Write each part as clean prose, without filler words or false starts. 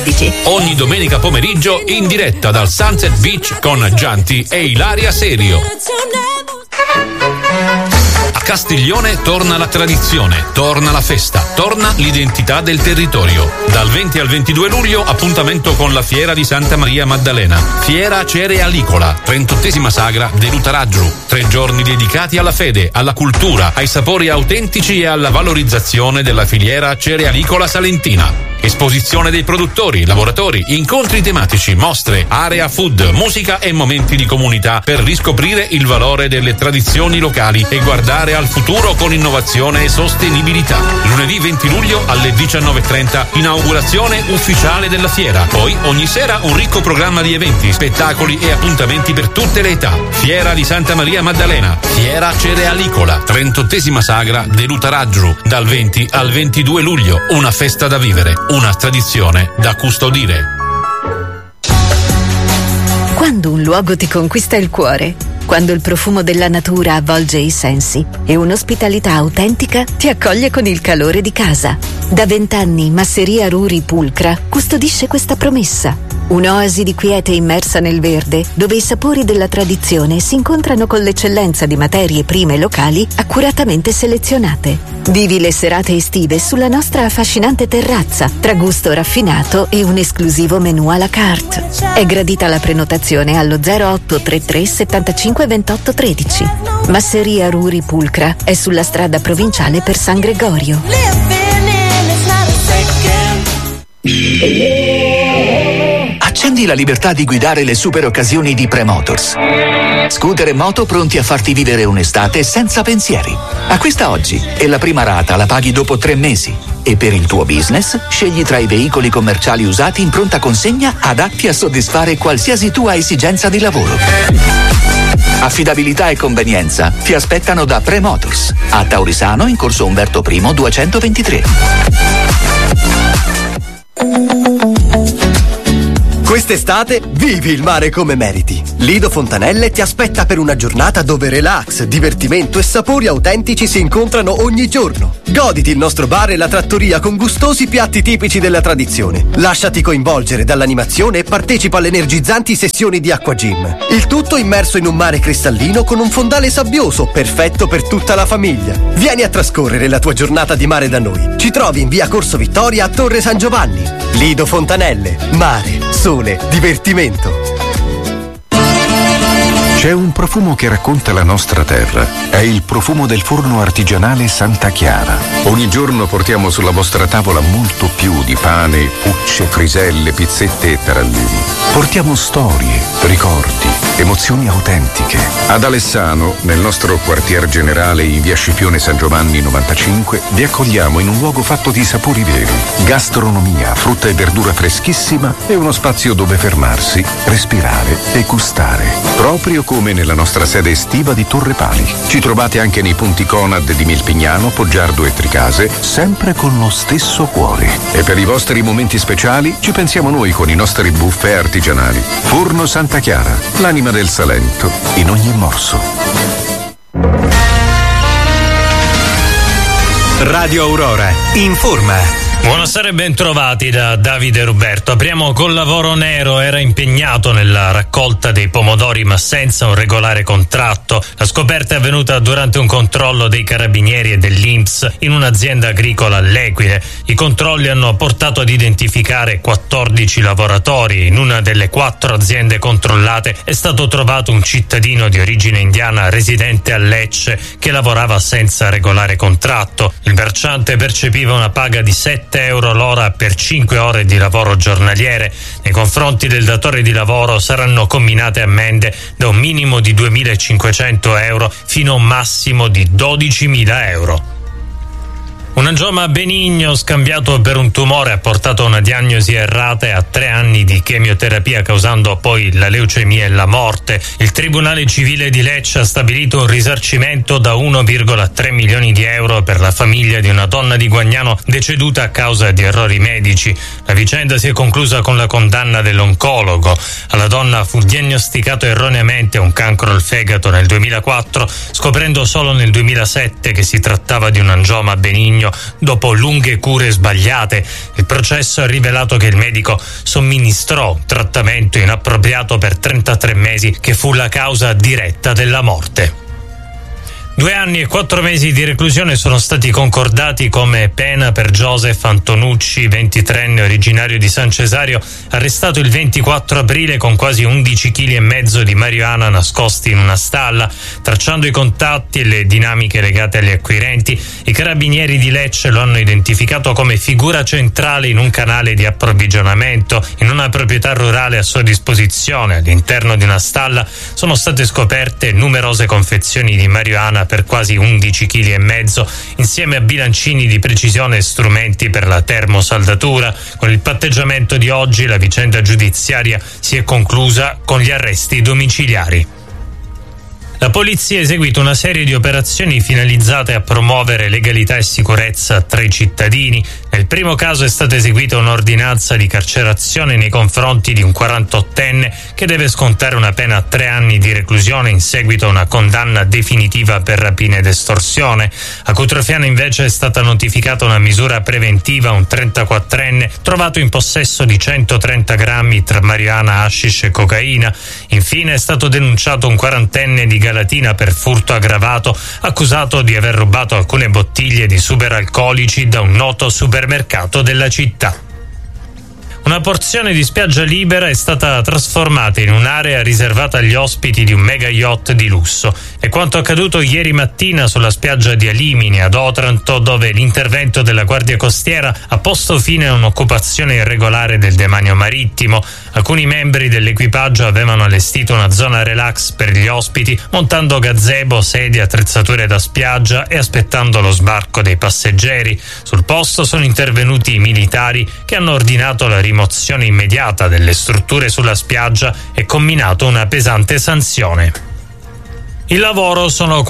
Ogni domenica pomeriggio in diretta dal Sunset Beach con Gianti e Ilaria Serio. A Castiglione torna la tradizione, torna la festa, torna l'identità del territorio. Dal 20 al 22 luglio appuntamento con la Fiera di Santa Maria Maddalena. Fiera cerealicola, 38esima sagra dell'Utaraggiu. 3 giorni dedicati alla fede, alla cultura, ai sapori autentici e alla valorizzazione della filiera cerealicola salentina. Esposizione dei produttori, lavoratori, incontri tematici, mostre, area food, musica e momenti di comunità per riscoprire il valore delle tradizioni locali e guardare al futuro con innovazione e sostenibilità. Lunedì 20 luglio alle 19:30 inaugurazione ufficiale della fiera. Poi ogni sera un ricco programma di eventi, spettacoli e appuntamenti per tutte le età. Fiera di Santa Maria Maddalena, Fiera cerealicola, 38esima sagra dell'Utaraggiu, dal 20 al 22 luglio. Una festa da vivere. Una tradizione da custodire. Quando un luogo ti conquista il cuore, quando il profumo della natura avvolge i sensi e un'ospitalità autentica ti accoglie con il calore di casa. Da 20 anni Masseria Ruri Pulcra custodisce questa promessa. Un'oasi di quiete immersa nel verde, dove i sapori della tradizione si incontrano con l'eccellenza di materie prime locali accuratamente selezionate. Vivi le serate estive sulla nostra affascinante terrazza, tra gusto raffinato e un esclusivo menù à la carte. È gradita la prenotazione allo 0833 75 28 13. Masseria Ruri Pulcra è sulla strada provinciale per San Gregorio. Accendi la libertà di guidare le super occasioni di Premotors. Scooter e moto pronti a farti vivere un'estate senza pensieri. Acquista oggi e la prima rata la paghi dopo 3 mesi. E per il tuo business scegli tra i veicoli commerciali usati in pronta consegna adatti a soddisfare qualsiasi tua esigenza di lavoro. Affidabilità e convenienza ti aspettano da Premotors a Taurisano in corso Umberto I 223. Quest'estate vivi il mare come meriti. Lido Fontanelle ti aspetta per una giornata dove relax, divertimento e sapori autentici si incontrano ogni giorno. Goditi il nostro bar e la trattoria con gustosi piatti tipici della tradizione. Lasciati coinvolgere dall'animazione e partecipa alle energizzanti sessioni di acqua gym. Il tutto immerso in un mare cristallino con un fondale sabbioso, perfetto per tutta la famiglia. Vieni a trascorrere la tua giornata di mare da noi. Ci trovi in via Corso Vittoria a Torre San Giovanni. Lido Fontanelle, mare, sole, divertimento. C'è un profumo che racconta la nostra terra. È il profumo del forno artigianale Santa Chiara. Ogni giorno portiamo sulla vostra tavola molto più di pane, pucce, friselle, pizzette e tarallini. Portiamo storie, ricordi, emozioni autentiche. Ad Alessano, nel nostro quartier generale in via Scipione San Giovanni 95, vi accogliamo in un luogo fatto di sapori veri, gastronomia, frutta e verdura freschissima e uno spazio dove fermarsi, respirare e gustare. Proprio come nella nostra sede estiva di Torre Pali. Ci trovate anche nei punti Conad di Milpignano, Poggiardo e Tricase, sempre con lo stesso cuore. E per i vostri momenti speciali ci pensiamo noi con i nostri buffet artigianali. Forno Santa Chiara, l'anima del Salento, in ogni morso. Radio Aurora informa. Buonasera e bentrovati da Davide Ruberto. Apriamo col lavoro nero. Era impegnato nella raccolta dei pomodori ma senza un regolare contratto. La scoperta è avvenuta durante un controllo dei carabinieri e dell'INPS in un'azienda agricola all'Equine. I controlli hanno portato ad identificare 14 lavoratori. In una delle 4 aziende controllate è stato trovato un cittadino di origine indiana residente a Lecce che lavorava senza regolare contratto. Il bracciante percepiva una paga di 7 euro l'ora per 5 ore di lavoro giornaliere. Nei confronti del datore di lavoro saranno comminate ammende da un minimo di 2.500 euro fino a un massimo di 12.000 euro. Un angioma benigno scambiato per un tumore ha portato a una diagnosi errata e a 3 anni di chemioterapia, causando poi la leucemia e la morte. Il Tribunale Civile di Lecce ha stabilito un risarcimento da 1,3 milioni di euro per la famiglia di una donna di Guagnano deceduta a causa di errori medici. La vicenda si è conclusa con la condanna dell'oncologo. Alla donna fu diagnosticato erroneamente un cancro al fegato nel 2004, scoprendo solo nel 2007 che si trattava di un angioma benigno segno dopo lunghe cure sbagliate. Il processo ha rivelato che il medico somministrò trattamento inappropriato per 33 mesi, che fu la causa diretta della morte. 2 anni e 4 mesi di reclusione sono stati concordati come pena per Joseph Antonucci, 23enne originario di San Cesario, arrestato il 24 aprile con quasi 11,5 kg di marijuana nascosti in una stalla. Tracciando i contatti e le dinamiche legate agli acquirenti, i carabinieri di Lecce lo hanno identificato come figura centrale in un canale di approvvigionamento. In una proprietà rurale a sua disposizione, all'interno di una stalla, sono state scoperte numerose confezioni di marijuana per quasi 11,5 kg, insieme a bilancini di precisione e strumenti per la termosaldatura. Con il patteggiamento di oggi la vicenda giudiziaria si è conclusa con gli arresti domiciliari. La polizia ha eseguito una serie di operazioni finalizzate a promuovere legalità e sicurezza tra i cittadini. Nel primo caso è stata eseguita un'ordinanza di carcerazione nei confronti di un 48enne che deve scontare una pena a 3 anni di reclusione in seguito a una condanna definitiva per rapina ed estorsione. A Cutrofiano invece è stata notificata una misura preventiva a un 34enne trovato in possesso di 130 grammi tra marijuana, hashish e cocaina. Infine è stato denunciato un 40enne di Galatina per furto aggravato, accusato di aver rubato alcune bottiglie di superalcolici da un noto supermercato della città. Una porzione di spiaggia libera è stata trasformata in un'area riservata agli ospiti di un mega yacht di lusso. È quanto accaduto ieri mattina sulla spiaggia di Alimini ad Otranto, dove l'intervento della Guardia Costiera ha posto fine a un'occupazione irregolare del demanio marittimo. Alcuni membri dell'equipaggio avevano allestito una zona relax per gli ospiti, montando gazebo, sedie, attrezzature da spiaggia e aspettando lo sbarco dei passeggeri. Sul posto sono intervenuti i militari che hanno ordinato la rimozione immediata delle strutture sulla spiaggia e comminato una pesante sanzione. Il lavoro: sono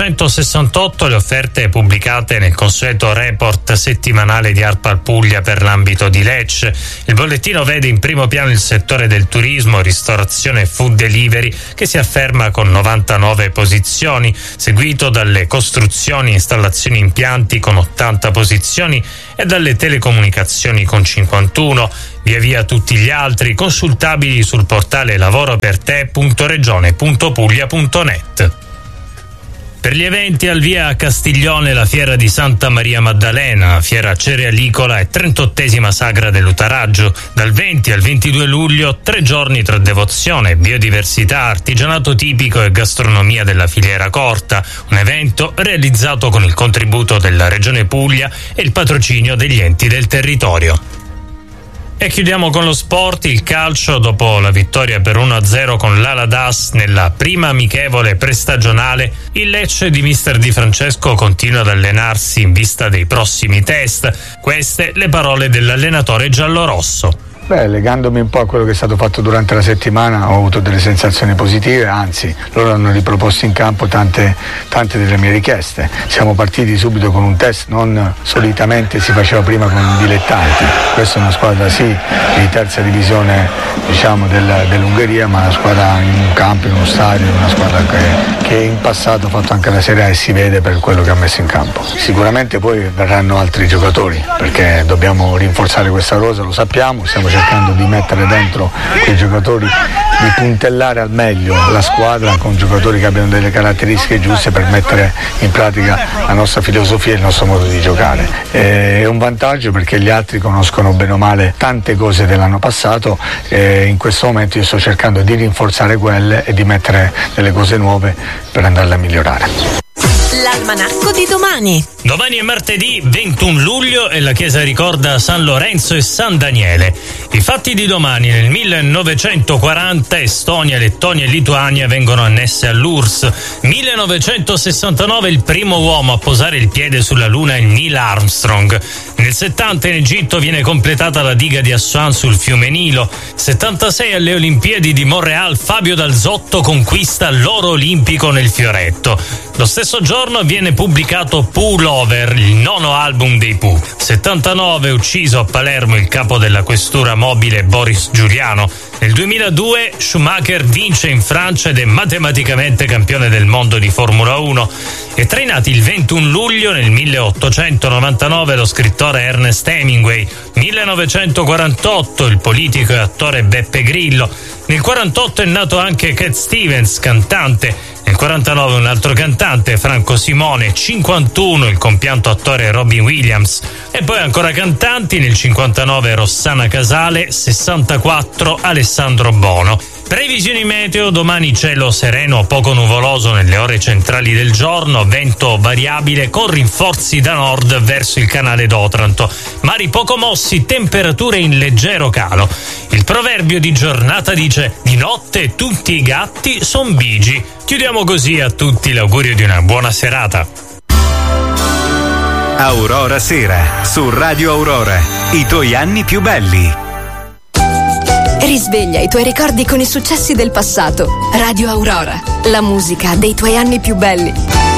468 le offerte pubblicate nel consueto report settimanale di ARPAL Puglia per l'ambito di Lecce. Il bollettino vede in primo piano il settore del turismo, ristorazione e food delivery, che si afferma con 99 posizioni, seguito dalle costruzioni e installazioni impianti con 80 posizioni e dalle telecomunicazioni con 51. Via via tutti gli altri consultabili sul portale lavoroperte.regione.puglia.net. Per gli eventi, al via a Castiglione la fiera di Santa Maria Maddalena, fiera cerealicola e 38esima sagra dell'Utaraggio. Dal 20 al 22 luglio 3 giorni tra devozione, biodiversità, artigianato tipico e gastronomia della filiera corta. Un evento realizzato con il contributo della Regione Puglia e il patrocinio degli enti del territorio. E chiudiamo con lo sport, il calcio. Dopo la vittoria per 1-0 con l'Aladas nella prima amichevole prestagionale, il Lecce di mister Di Francesco continua ad allenarsi in vista dei prossimi test. Queste le parole dell'allenatore giallorosso. Legandomi un po' a quello che è stato fatto durante la settimana, ho avuto delle sensazioni positive, anzi loro hanno riproposto in campo tante delle mie richieste. Siamo partiti subito con un test, non solitamente si faceva prima con dilettanti. Questa è una squadra sì di terza divisione, diciamo, dell'Ungheria, ma una squadra in un campo, in uno stadio, una squadra che in passato ha fatto anche la Serie A e si vede per quello che ha messo in campo. Sicuramente poi verranno altri giocatori, perché dobbiamo rinforzare questa rosa, lo sappiamo, stiamo cercando di mettere dentro quei giocatori, di puntellare al meglio la squadra con giocatori che abbiano delle caratteristiche giuste per mettere in pratica la nostra filosofia e il nostro modo di giocare. È un vantaggio perché gli altri conoscono bene o male tante cose dell'anno passato e in questo momento io sto cercando di rinforzare quelle e di mettere delle cose nuove per andarle a migliorare. L'almanacco di domani. Domani è martedì 21 luglio e la chiesa ricorda San Lorenzo e San Daniele. I fatti di domani: nel 1940 Estonia, Lettonia e Lituania vengono annesse all'URSS. 1969 il primo uomo a posare il piede sulla Luna è Neil Armstrong. Nel 70 in Egitto viene completata la diga di Assuan sul fiume Nilo. 76 alle Olimpiadi di Montréal Fabio Dalzotto conquista l'oro olimpico nel fioretto. Lo stesso giorno viene pubblicato Pulo, Over, il nono album dei Pooh. 79 ucciso a Palermo il capo della questura mobile Boris Giuliano. Nel 2002 Schumacher vince in Francia ed è matematicamente campione del mondo di Formula 1. È tra i nati il 21 luglio nel 1899 lo scrittore Ernest Hemingway. 1948 il politico e attore Beppe Grillo. Nel 48 è nato anche Cat Stevens, cantante. Nel 49 un altro cantante, Franco Simone. 51 il compianto attore Robin Williams. E poi ancora cantanti, nel 59 Rossana Casale, 64 Alessandro Bono. Previsioni meteo: domani cielo sereno o poco nuvoloso nelle ore centrali del giorno, vento variabile con rinforzi da nord verso il canale d'Otranto, mari poco mossi, temperature in leggero calo. Il proverbio di giornata dice: di notte tutti i gatti son bigi. Chiudiamo così a tutti l'augurio di una buona serata. Aurora Sera su Radio Aurora, i tuoi anni più belli. Risveglia i tuoi ricordi con i successi del passato. Radio Aurora, la musica dei tuoi anni più belli.